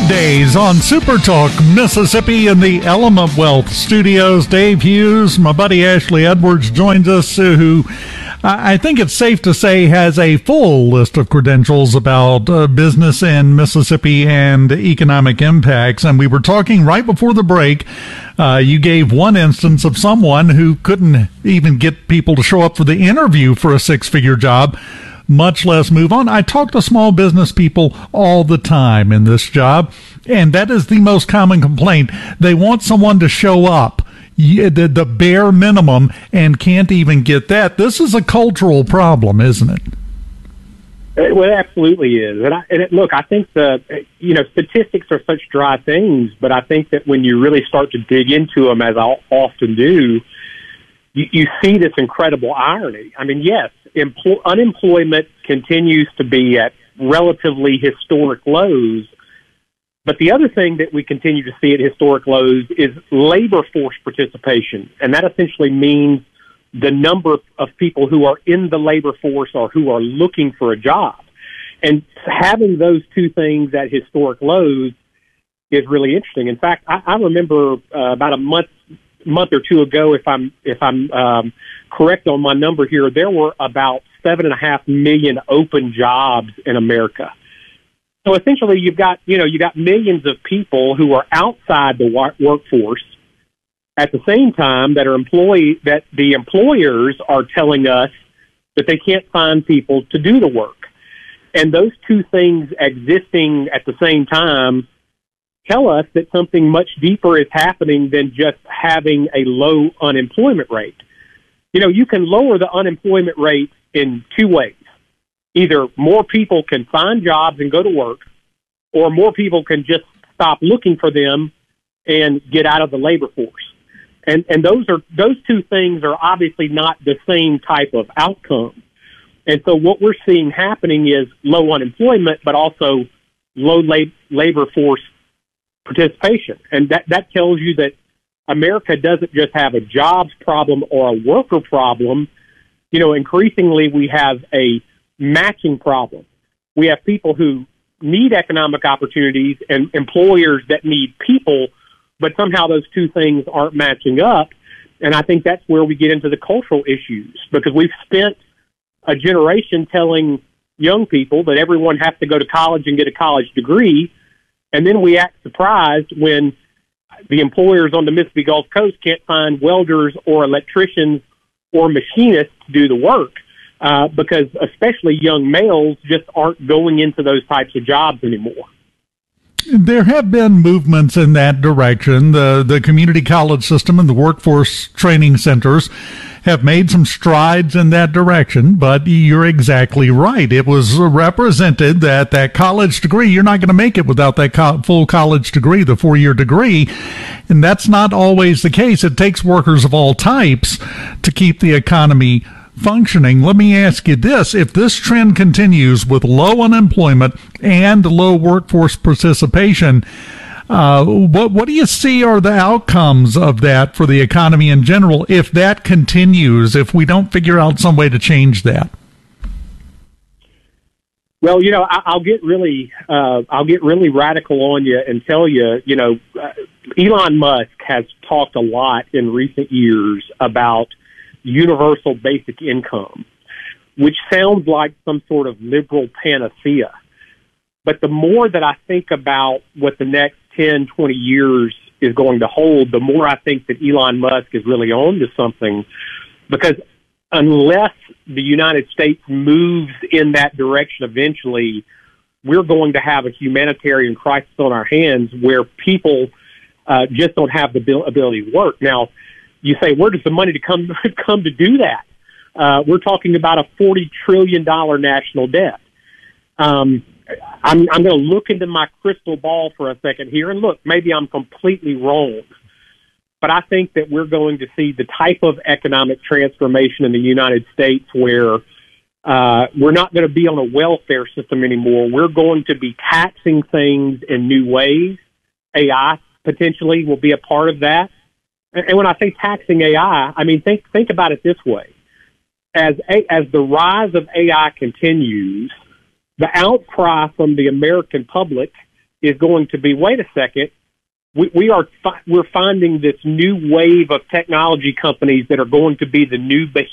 Weekdays on Super Talk Mississippi in the Element Wealth Studios. Dave Hughes, my buddy Ashley Edwards joins us, who I think it's safe to say has a full list of credentials about business in Mississippi and economic impacts. And we were talking right before the break. You gave one instance of someone who couldn't even get people to show up for the interview for a six-figure job, much less move on. I talk to small business people all the time in this job, and that is the most common complaint. They want someone to show up, the bare minimum, and can't even get that. This is a cultural problem, isn't it? Well, it absolutely is. Look, I think statistics are such dry things, but I think that when you really start to dig into them, as I often do, you see this incredible irony. I mean, yes, unemployment continues to be at relatively historic lows, but the other thing that we continue to see at historic lows is labor force participation, and that essentially means the number of people who are in the labor force or who are looking for a job. And having those two things at historic lows is really interesting. In fact, I remember about a month or two ago, if I'm correct on my number here, there were about 7.5 million open jobs in America. So essentially, you got millions of people who are outside the workforce at the same time that the employers are telling us that they can't find people to do the work. And those two things existing at the same time tell us that something much deeper is happening than just having a low unemployment rate. You can lower the unemployment rate in two ways. Either more people can find jobs and go to work, or more people can just stop looking for them and get out of the labor force. And those two things are obviously not the same type of outcome. And so what we're seeing happening is low unemployment, but also low labor force participation. And that tells you that America doesn't just have a jobs problem or a worker problem. Increasingly we have a matching problem. We have people who need economic opportunities and employers that need people, but somehow those two things aren't matching up. And I think that's where we get into the cultural issues, because we've spent a generation telling young people that everyone has to go to college and get a college degree. And then we act surprised when the employers on the Mississippi Gulf Coast can't find welders or electricians or machinists to do the work, because especially young males just aren't going into those types of jobs anymore. There have been movements in that direction. The community college system and the workforce training centers have made some strides in that direction, but you're exactly right. It was represented that college degree, you're not going to make it without that full college degree, the 4-year degree, and that's not always the case. It takes workers of all types to keep the economy functioning. Let me ask you this. If this trend continues with low unemployment and low workforce participation, what do you see are the outcomes of that for the economy in general if that continues, if we don't figure out some way to change that? Well, I'll get really radical on you and tell you, Elon Musk has talked a lot in recent years about universal basic income, which sounds like some sort of liberal panacea. But the more that I think about what the next 10, 20 years is going to hold, the more I think that Elon Musk is really on to something, because unless the United States moves in that direction eventually, we're going to have a humanitarian crisis on our hands where people just don't have the ability to work. Now, you say, where does the money come to do that? We're talking about a $40 trillion national debt. I'm going to look into my crystal ball for a second here, and look, maybe I'm completely wrong, but I think that we're going to see the type of economic transformation in the United States where we're not going to be on a welfare system anymore. We're going to be taxing things in new ways. AI potentially will be a part of that. And when I say taxing AI, I mean, think about it this way. As the rise of AI continues, the outcry from the American public is going to be, wait a second, we're finding this new wave of technology companies that are going to be the new